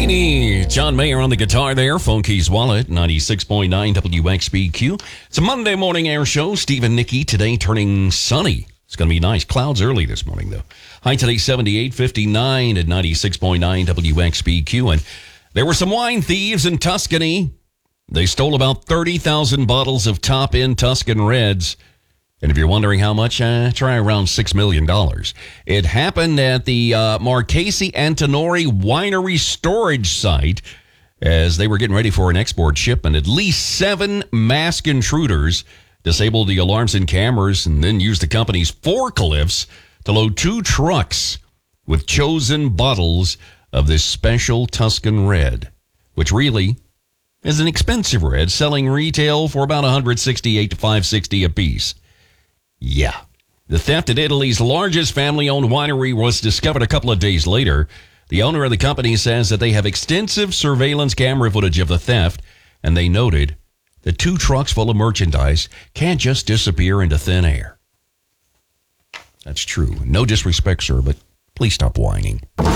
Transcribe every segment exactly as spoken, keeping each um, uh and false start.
Houdini, John Mayer on the guitar there. Phone Keys Wallet, ninety-six point nine W X B Q. It's a Monday morning air show. Steve and Nikki today turning sunny. It's going to be nice. Clouds early this morning, though. High today, seventy-eight, fifty-nine at ninety-six point nine W X B Q. And there were some wine thieves in Tuscany. They stole about thirty thousand bottles of top-end Tuscan Reds. And if you're wondering how much, uh, try around six million dollars. It happened at the uh, Marchesi Antinori Winery storage site as they were getting ready for an export shipment. At least seven masked intruders disabled the alarms and cameras and then used the company's forklifts to load two trucks with chosen bottles of this special Tuscan Red, which really is an expensive red, selling retail for about one hundred sixty-eight to five hundred sixty dollars a piece. Yeah. The theft at Italy's largest family-owned winery was discovered a couple of days later. The owner of the company says that they have extensive surveillance camera footage of the theft, and they noted that two trucks full of merchandise can't just disappear into thin air. That's true. No disrespect, sir, but please stop whining.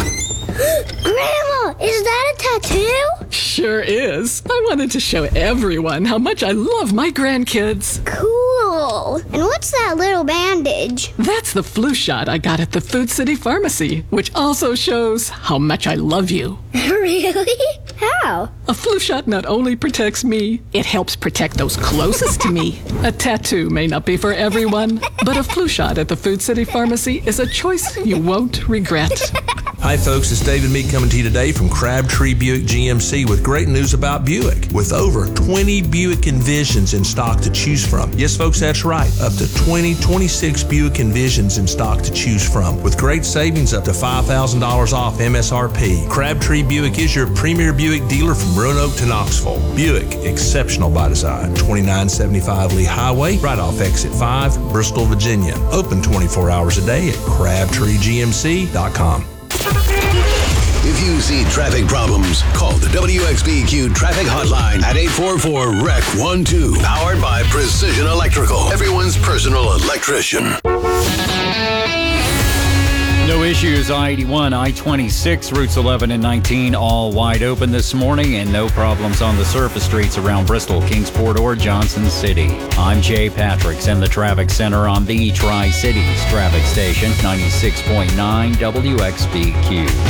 Grandma, is that a tattoo? Sure is. I wanted to show everyone how much I love my grandkids. Cool. And what's that little bandage? That's the flu shot I got at the Food City Pharmacy, which also shows how much I love you. Really? How? A flu shot not only protects me, it helps protect those closest to me. A tattoo may not be for everyone, but a flu shot at the Food City Pharmacy is a choice you won't regret. Hi folks, it's David Meek coming to you today from Crabtree Buick G M C with great news about Buick. With over twenty Buick Envisions in stock to choose from. Yes folks, that's right. Up to twenty, twenty-six Buick Envisions in stock to choose from. With great savings up to five thousand dollars off M S R P. Crabtree Buick is your premier Buick dealer from Roanoke to Knoxville. Buick, exceptional by design. twenty-nine seventy-five Lee Highway, right off exit five, Bristol, Virginia. Open twenty-four hours a day at crabtree G M C dot com. If you see traffic problems, call the W X B Q traffic hotline at eight four four, R E C one two. Powered by Precision Electrical, everyone's personal electrician. No issues, I eighty-one, I twenty-six, routes eleven and nineteen all wide open this morning, and no problems on the surface streets around Bristol, Kingsport, or Johnson City. I'm Jay Patricks in the Traffic Center on the Tri-Cities Traffic Station, ninety-six point nine W X B Q.